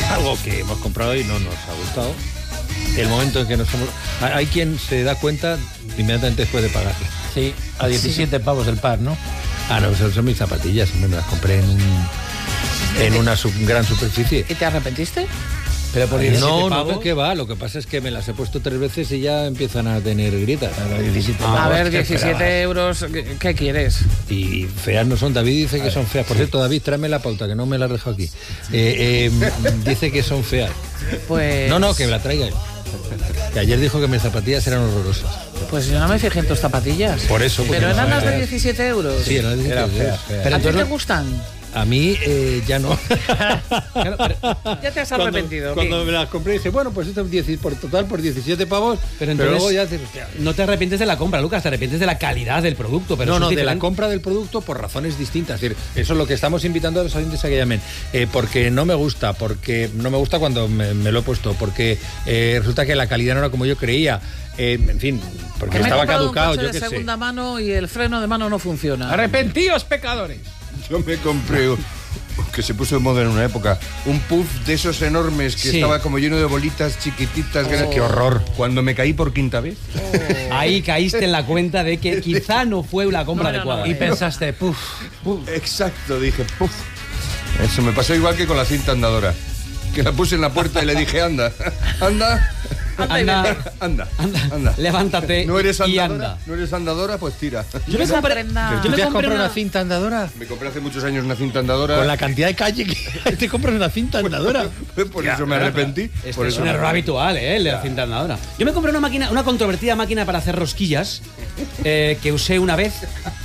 algo que hemos comprado y no nos ha gustado. El momento en que nos hemos... Hay quien se da cuenta inmediatamente después de pagarle. Sí, a 17 pavos el par, ¿no? Ah, no, son mis zapatillas, me las compré en una gran superficie. ¿Y te arrepentiste? Pero por 17 No, pavos... no, ¿qué va? Lo que pasa es que me las he puesto 3 veces y ya empiezan a tener grietas. A ver, 17 euros, ¿qué quieres? Y feas no son. David dice que son feas. Por cierto, David, tráeme la pauta, que no me la has dejado aquí. Dice que son feas. Pues... No, que me la traiga él. Que ayer dijo que mis zapatillas eran horrorosas. Pues yo no me fijé en tus zapatillas. Por eso. Pero eran las de 17 euros. Sí, eran las de 17 euros. Pero ¿A ti te gustan? A mí ya no. Ya te has arrepentido. Cuando me las compré dije, bueno, pues esto es por 17 pavos, pero entonces, luego ya dices, hostia, no te arrepientes de la compra, Lucas, te arrepientes de la calidad del producto. Pero no, de la compra del producto por razones distintas. Es decir, eso es lo que estamos invitando a los oyentes a que llamen. Porque no me gusta cuando me lo he puesto, porque resulta que la calidad no era como yo creía. En fin, porque estaba caducado, yo qué sé. De segunda mano y el freno de mano no funciona. ¡Arrepentíos, pecadores! Yo me compré, que se puso de moda en una época, un puff de esos enormes que estaba como lleno de bolitas chiquititas. ¡Qué horror! Cuando me caí por quinta vez. Ahí caíste en la cuenta de que quizá no fue la compra adecuada. No, y pensaste, puff. Exacto, dije, puff. Eso me pasó igual que con la cinta andadora. Que la puse en la puerta y le dije, anda. Levántate ¿No eres andadora? y anda. ¿No eres andadora? Pues tira. Yo me compré una cinta andadora. Me compré hace muchos años una cinta andadora. Con la cantidad de calle que te compras una cinta andadora. Por eso me arrepentí. Es un error habitual, el de la cinta andadora. Yo me compré una controvertida máquina para hacer rosquillas que usé una vez.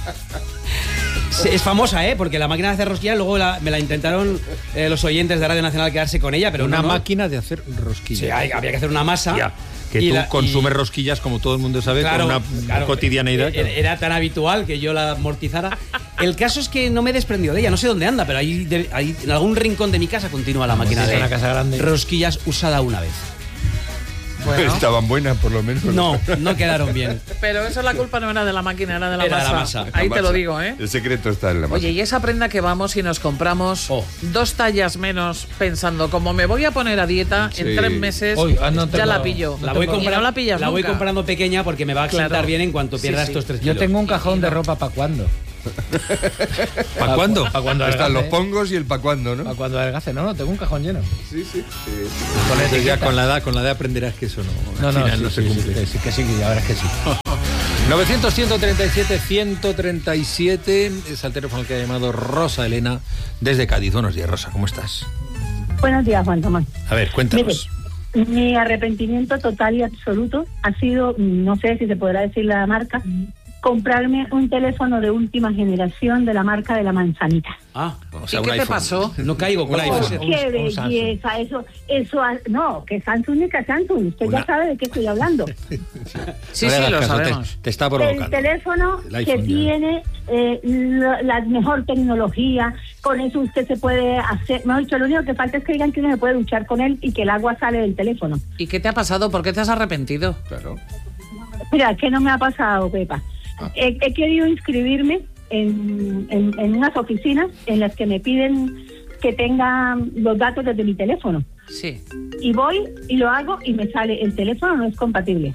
Es famosa, porque la máquina de hacer rosquillas luego me la intentaron los oyentes de Radio Nacional quedarse con ella, pero una máquina de hacer rosquillas. Sí, había que hacer una masa. Ya, que tú consumes rosquillas, como todo el mundo sabe, con una cotidianeidad. Era tan habitual que yo la amortizara. El caso es que no me desprendió de ella, no sé dónde anda, pero ahí en algún rincón de mi casa continúa la máquina de una casa grande. Rosquillas usada una vez. Bueno. Estaban buenas, por lo menos. No quedaron bien. Pero eso la culpa no era de la máquina, era de la masa. Ahí te lo digo, El secreto está en la masa. Oye, y esa prenda que vamos y nos compramos 2 tallas menos pensando, como me voy a poner a dieta, en 3 meses ya la pillo. La voy voy comprando pequeña porque me va a sentar bien en cuanto pierda estos 3 kilos. Yo tengo un cajón de ropa para cuándo. ¿Para cuándo? Para cuando están los pongos y el para cuándo, ¿no? Para cuando adelgace. No, tengo un cajón lleno. Sí. Ya con la edad aprenderás que eso no se cumple. Sí, la verdad es que sí. 900-137-137 es el teléfono al que ha llamado Rosa Elena desde Cádiz. Buenos días, Rosa, ¿cómo estás? Buenos días, Juan Tomás. A ver, cuéntanos. Mire, mi arrepentimiento total y absoluto ha sido, no sé si se podrá decir la marca, comprarme un teléfono de última generación de la marca de la manzanita. O sea, ¿y qué te pasó? No caigo con iPhone. ¡Qué belleza! No, que Samsung ni que Samsung. Usted ya sabe de qué estoy hablando. Sí, lo sabemos. Te está provocando. El teléfono que tiene la mejor tecnología, con eso usted se puede hacer... Mejor dicho, lo único que falta es que digan que uno se puede duchar con él y que el agua sale del teléfono. ¿Y qué te ha pasado? ¿Por qué te has arrepentido? Claro. Mira, ¿qué no me ha pasado, Pepa? He querido inscribirme en unas oficinas en las que me piden que tenga los datos desde mi teléfono. Sí. Y voy y lo hago y me sale, el teléfono no es compatible.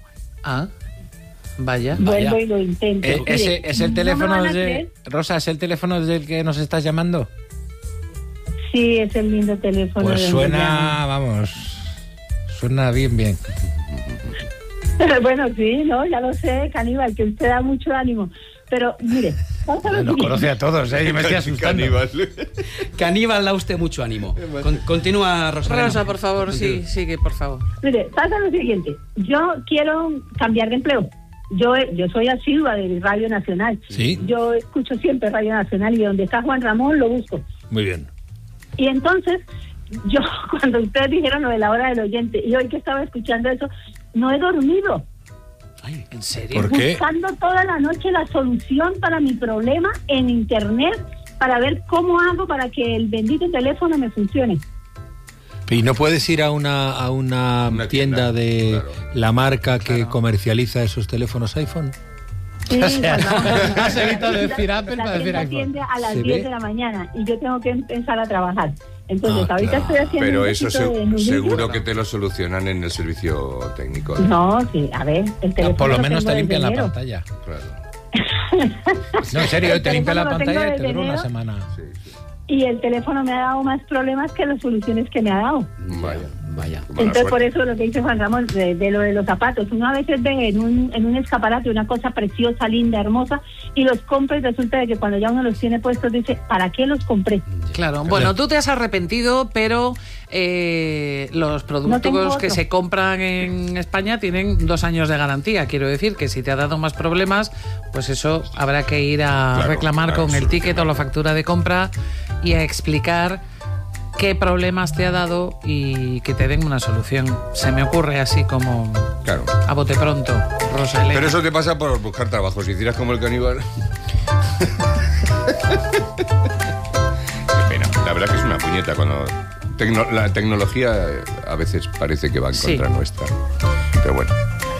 Vaya. Vuelvo y lo intento. ¿Ese es el teléfono de... Rosa, ¿es el teléfono del que nos estás llamando? Sí, es el lindo teléfono. Pues suena bien. Bueno, sí, no, ya lo sé, Caníbal, que usted da mucho ánimo. Pero, mire, nos conoce a todos, yo me estoy asustando. Caníbal da usted mucho ánimo. Continúa, Rosa. Rosa, por favor, sigue, por favor. Mire, pasa lo siguiente. Yo quiero cambiar de empleo. Yo soy asidua de Radio Nacional. Sí. Yo escucho siempre Radio Nacional y donde está Juan Ramón lo busco. Muy bien. Y entonces, yo, cuando ustedes dijeron lo de la hora del oyente, y hoy que estaba escuchando eso, no he dormido. Ay, ¿en serio? ¿Por qué? Buscando toda la noche la solución para mi problema en internet para ver cómo hago para que el bendito teléfono me funcione. ¿Y no puedes ir a una tienda de la marca que comercializa esos teléfonos iPhone? Sí, has evitado decir Apple para decir iPhone. Atiende a las 10 de la mañana y yo tengo que empezar a trabajar. Entonces, ahorita estoy haciendo pero un eso poquito de nudillo. seguro que te lo solucionan en el servicio técnico. No, sí, a ver, el teléfono Por lo lo menos tengo te limpian la desde enero. pantalla. Claro. No, en serio, te limpian la teléfono lo pantalla y tengo te desde dura una enero. semana. Sí. Y el teléfono me ha dado más problemas que las soluciones que me ha dado. Vaya. Entonces, por eso lo que dice Juan Ramón, de lo de los zapatos, uno a veces ve en un escaparate una cosa preciosa, linda, hermosa, y los compra y resulta de que cuando ya uno los tiene puestos dice, ¿para qué los compré? Claro, bueno, tú te has arrepentido, pero los productos que se compran en España tienen 2 años de garantía. Quiero decir que si te ha dado más problemas, pues eso habrá que ir a reclamar con el ticket o la factura de compra y a explicar qué problemas te ha dado y que te den una solución. Se me ocurre así como a bote pronto, Rosa Elena. Pero eso te pasa por buscar trabajo. Si hicieras como el caníbal... Qué pena. La verdad que es una puñeta cuando... la tecnología a veces parece que va en contra nuestra. Pero bueno.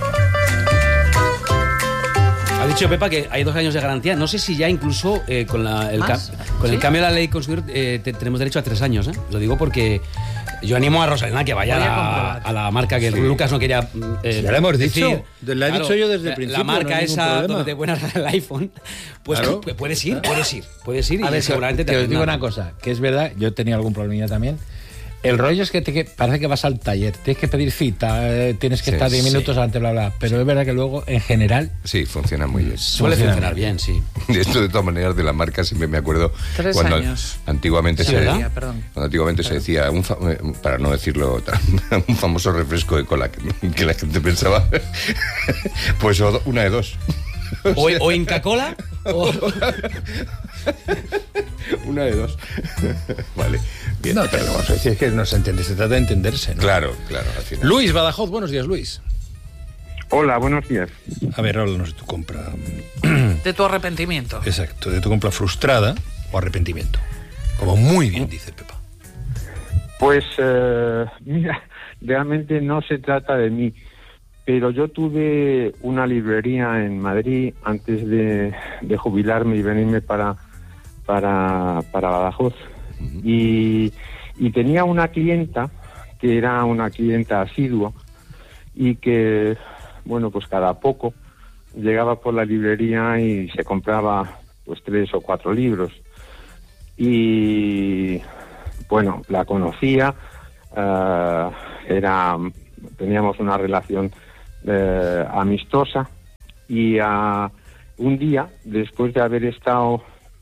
Ha dicho Pepa que hay 2 años de garantía. No sé si ya incluso con el cambio de la ley consumidor tenemos derecho a 3 años. Lo digo porque yo animo a Rosalena que vaya a la marca que Lucas no quería ya lo hemos dicho. Lo he dicho yo desde el principio. La marca no hay esa problema. donde te puedes el iPhone, pues puedes ir y a ver, seguramente te os digo una cosa, que es verdad, yo tenía algún problemilla también. El rollo es que parece que vas al taller, tienes que pedir cita, tienes que estar 10 minutos antes, bla, bla. Pero es verdad que luego, en general... Sí, funciona muy bien. Suele funcionar bien, sí. Esto, de todas maneras, de la marca siempre me acuerdo 3 cuando años. antiguamente Sí, se ¿verdad? se decía, para no decirlo, un famoso refresco de cola que la gente pensaba, pues una de dos. O Inca Cola o... Una de dos. Vale. Bien. No, pero vamos a decir que no se entiende, se trata de entenderse, ¿no? Claro, al final. Luis Badajoz, buenos días, Luis. Hola, buenos días. A ver, háblanos de tu compra. De tu arrepentimiento. Exacto, de tu compra frustrada o arrepentimiento. Como muy bien dice Pepa. Pues, mira, realmente no se trata de mí, pero yo tuve una librería en Madrid antes de jubilarme y venirme para Badajoz. Y tenía una clienta que era una clienta asidua y que, bueno, pues cada poco llegaba por la librería y se compraba pues 3 o 4 libros. Y bueno, la conocía, teníamos una relación amistosa y un día, después de haber estado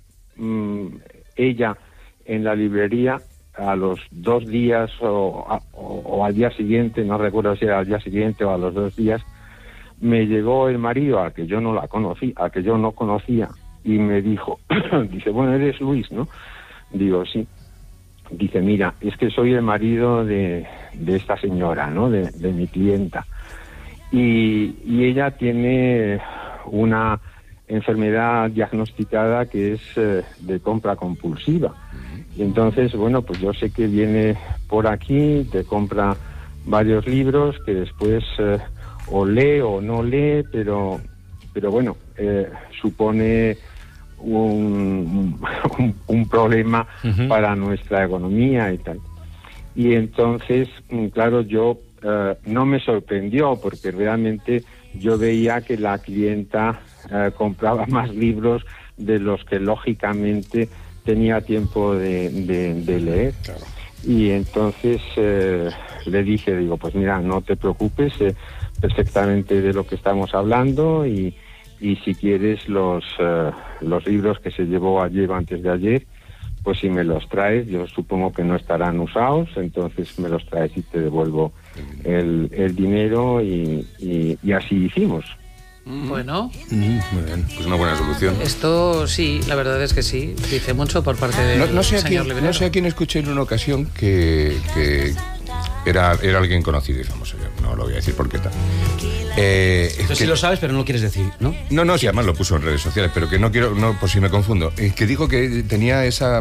ella en la librería, a los 2 días o al día siguiente, no recuerdo si era al día siguiente o a los 2 días, me llegó el marido al que yo no conocía y me dijo, dice, bueno, eres Luis, ¿no? Digo, sí. Dice, mira, es que soy el marido de esta señora, ¿no? De mi clienta. Y ella tiene una enfermedad diagnosticada que es de compra compulsiva. Y entonces, bueno, pues yo sé que viene por aquí, te compra varios libros que después o lee o no lee, pero bueno, supone un problema para nuestra economía y tal. Y entonces, claro, yo no me sorprendió porque realmente yo veía que la clienta compraba más libros de los que lógicamente tenía tiempo de leer. Claro. Y entonces le dije, digo, pues mira, no te preocupes, perfectamente de lo que estamos hablando y si quieres los libros que se llevó ayer o antes de ayer, pues si me los traes, yo supongo que no estarán usados, entonces me los traes y te devuelvo el dinero y así hicimos. Bueno, muy bien, pues una buena solución. Esto sí, la verdad es que sí, dice mucho por parte del señor librero. No sé a quién escuché en una ocasión que era alguien conocido y famoso, yo no lo voy a decir porque tal. Entonces sí lo sabes, pero no lo quieres decir, ¿no? No, sí, además lo puso en redes sociales, pero que no quiero, por si me confundo, que dijo que tenía esa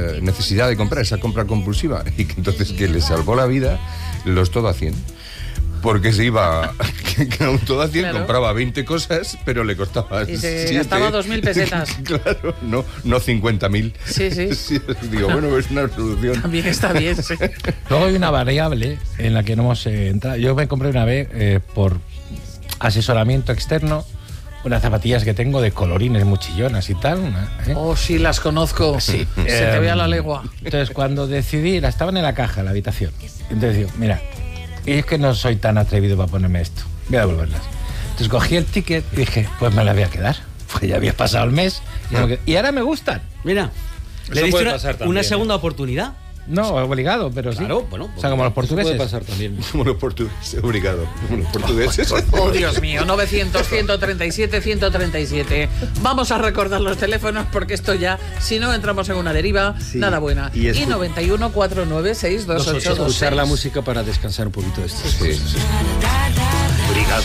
necesidad de comprar, esa compra compulsiva, y que entonces que le salvó la vida los todo a 100. Porque se iba todo a 100, Claro. compraba 20 cosas, pero le costaba Y se 7. gastaba 2.000 pesetas. Claro, no 50.000. Sí, sí. Digo, bueno, es una solución. También está bien, sí. Luego hay una variable en la que no hemos entrado. Yo me compré una vez por asesoramiento externo unas zapatillas que tengo de colorines muy chillonas y tal. Oh, sí, las conozco. Sí. Se te ve a la legua. Entonces, cuando decidí, estaban en la caja, en la habitación. Entonces digo, mira, es que no soy tan atrevido para ponerme esto. Voy a devolverlas. Entonces cogí el ticket y dije, pues me las voy a quedar. Pues ya había pasado el mes y ahora me gustan. Mira, Eso le diste puede una, pasar también, una segunda oportunidad. No, obligado, pero sí. Claro, bueno, O sea, como los Puede portugueses. pasar también. Como los portugueses, obligado. Como los portugueses. Oh, Dios mío, 900-137-137. Vamos a recordar los teléfonos porque esto ya, si no entramos en una deriva, nada buena. Y Y 91-496-2826. Escuchar la música para descansar un poquito de estas Sí, cosas. sí. Obligado.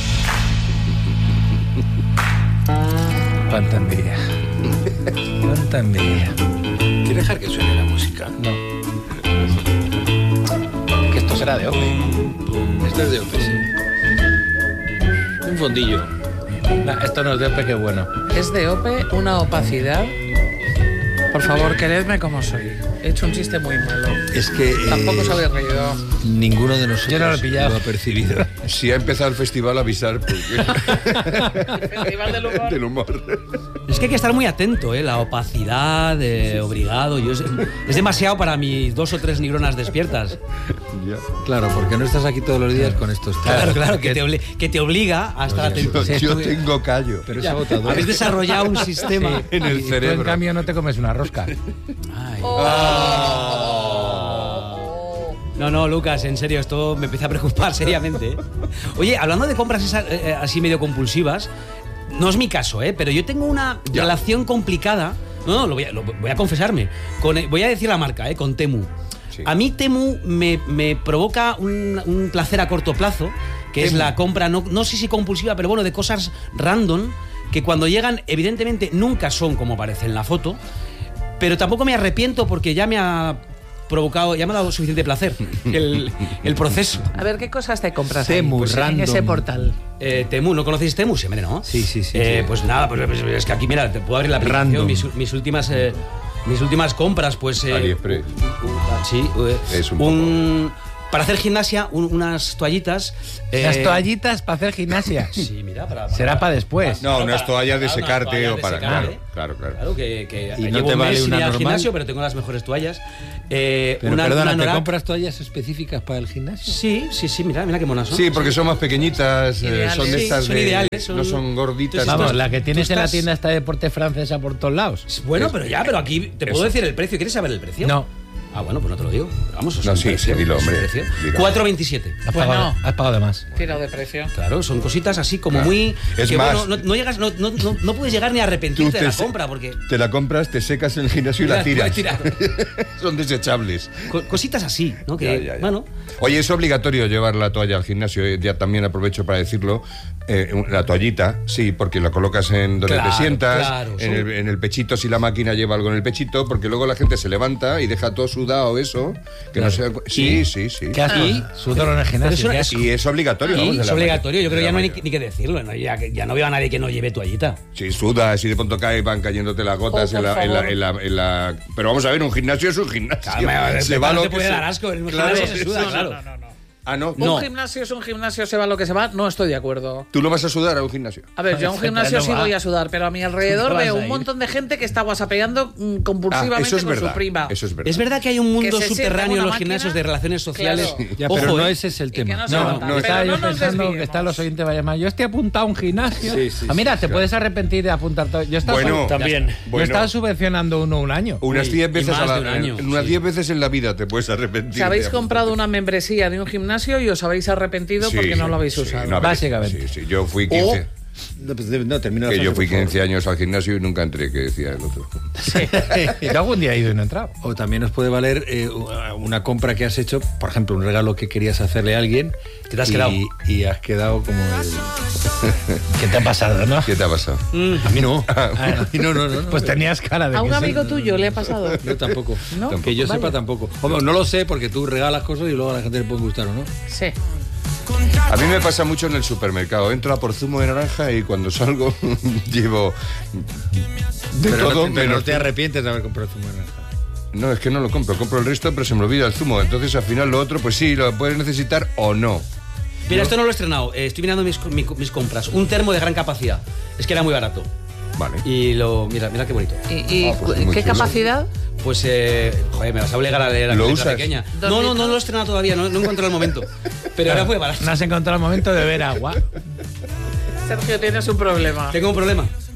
Cuánta envidia. Cuánta envidia. ¿Quieres dejar que suene la música? No. Es que esto será de hombre. Esto es de OPE, sí. Un fondillo. No, esto no es de hombre, qué bueno. Es de OPE una opacidad. Por favor, queredme como soy. He hecho un chiste muy malo. Es que Tampoco os habéis reído. ninguno de nosotros Yo no lo he pillado. lo ha percibido. Si ha empezado el festival, avisar. Porque... Festival del humor. del humor. Es que hay que estar muy atento, ¿eh? La opacidad, obligado. Es demasiado para mis 2 o 3 neuronas despiertas. Ya. Claro, porque no estás aquí todos los días con estos temas. Claro, que te obliga a estar atento. Yo tengo callo. Pero es agotador. Habéis desarrollado un sistema. En el Y tú, en cerebro. cambio, no te comes una rosca. Ay. Oh. No, Lucas, en serio, esto me empieza a preocupar seriamente. Oye, hablando de compras así medio compulsivas, no es mi caso, pero yo tengo una Ya. relación complicada. No, lo voy a confesarme. Voy a decir la marca, con Temu. Sí. A mí Temu me provoca un placer a corto plazo, que es la compra, no sé si compulsiva, pero bueno, de cosas random, que cuando llegan, evidentemente, nunca son como aparece en la foto, pero tampoco me arrepiento porque ya me ha provocado, ya me ha dado suficiente placer el proceso. A ver, ¿qué cosas te compras Temu, ahí, pues, en random. ese portal? Temu, ¿no conocéis Temu? Sí, hombre, ¿no? Sí. Pues nada, pues es que aquí, mira, te puedo abrir la aplicación, Random. mis últimas compras, pues... AliExpress. Sí, Es un para hacer gimnasia, unas toallitas... Las toallitas para hacer gimnasia. Sí, mira, Será para después. No, unas toallas de Claro, unas secarte toallas o de para. secar, Claro. Claro, que ¿Y no llevo te un vale mes sin una ir al normal? gimnasio, pero tengo las mejores toallas. Pero Una perdona, ¿te Norak. compras toallas específicas para el gimnasio? Sí, mira qué monas son. Sí, porque son más pequeñitas, Ideales. son de Sí, estas son de. ideales, no son gorditas. Entonces, Vamos, tú- la que tienes tú en la estás- tienda esta de deporte francesa por todos lados. Bueno, pero aquí te puedo Eso. decir el precio. ¿Quieres saber el precio? No. Ah, bueno, pues no te lo digo. Vamos, No, sí, sí, dilo, hombre, dilo. 4,27. Has Bueno. pagado, has pagado de más. Tiro de precio. Claro, son cositas así como Claro. muy... Es que, más- bueno, no llegas, no puedes llegar ni a arrepentirte de la compra, porque... Te la compras, te secas en el gimnasio y la puedes tiras. tirar. Son desechables. Cositas así, ¿no? Que, Ya. bueno... Oye, es obligatorio llevar la toalla al gimnasio, ya también aprovecho para decirlo. La toallita, sí, porque la colocas en donde Claro, te sientas, claro, en el pechito, si la máquina lleva algo en el pechito, porque luego la gente se levanta y deja todo sudado eso, que no sea... Sí. ¿Qué haces? Sudor en el gimnasio. Pero ¿qué eso haces? Y es obligatorio. Sí, vamos, de es la obligatorio. Yo creo que ya no hay mañana. ni que decirlo. ¿No? Ya no veo a nadie que no lleve toallita. Sí, sudas y de pronto cae, van cayéndote las gotas Oh, en, por la, en, la, favor. en, la, en la- Pero vamos a ver, un gimnasio es un gimnasio. Se va no lo te que puede se- dar asco. En un Claro, gimnasio se suda, eso. claro. Ah, no. Un gimnasio es un gimnasio, se va lo que se va. No estoy de acuerdo. ¿Tú no vas a sudar a un gimnasio? A ver, yo a un gimnasio No sí va. voy a sudar, pero a mi alrededor No vas veo a un ir. montón de gente que está whatsappeando compulsivamente eso es con verdad. su prima. Eso es verdad. Es verdad que hay un mundo Que se sienta en subterráneo en una los máquina. gimnasios de relaciones sociales. Claro. Ya, Ojo, pero no ¿eh? ese es el Y que tema. no se No, nota. no, Pero estaba yo no nos pensando que desviemos. están los oyentes vayan más. Yo estoy apuntado a un gimnasio. Sí, sí, Mira, sí, te claro. puedes arrepentir de apuntar todo. Yo estaba, Bueno, También. yo estaba subvencionando uno un año. Unas Sí, 10 y veces más a de un la, año, en unas sí. 10 veces en la vida te puedes arrepentir. Si habéis de comprado apuntarte. una membresía de un gimnasio y os habéis arrepentido Sí, porque no sí, lo habéis sí, usado. no, a ver, Básicamente. Sí, yo fui 15. No, pues no, termina la Que frase, yo fui por favor. 15 años al gimnasio y nunca entré, que decía el otro. Yo algún día he ido y no he entrado. O también os puede valer una compra que has hecho, por ejemplo, un regalo que querías hacerle a alguien. Que te has quedado. Y has quedado como el... ¿Qué te ha pasado, no? ¿Qué te ha pasado? A mí no. A mí no. Pues tenías cara de A que un sí. amigo tuyo le ha pasado. Yo tampoco. ¿No? Que yo Vaya. sepa tampoco. Hombre, no lo sé porque tú regalas cosas y luego a la gente le puede gustar o no. Sí. A mí me pasa mucho en el supermercado. Entro a por zumo de naranja y cuando salgo llevo de pero todo. Pero no te arrepientes de haber comprado zumo de naranja. No, es que no lo compro el resto, pero se me olvida el zumo. Entonces al final lo otro, pues sí, lo puedes necesitar o no. Mira, esto no lo he estrenado. Estoy mirando mis compras. Un termo de gran capacidad. Es que era muy barato. Vale. Y mira qué bonito. ¿Y pues qué capacidad? Pues, joder, me vas a obligar a leer la letra pequeña. No lo he estrenado todavía, no he encontrado el momento. Pero era muy barato. No has encontrado el momento de beber agua. Sergio, tienes un problema. Tengo un problema.